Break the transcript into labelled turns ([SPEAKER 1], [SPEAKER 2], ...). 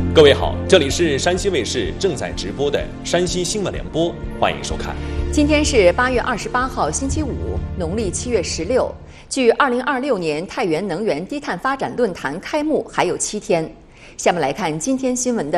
[SPEAKER 1] 各位好，这里是山西卫视正在直播的山西新闻联播，欢迎收看。
[SPEAKER 2] 今天是8月28号，星期五，农历7月16。距2026年太原能源低碳发展论坛开幕还有7天。下面来看今天新闻的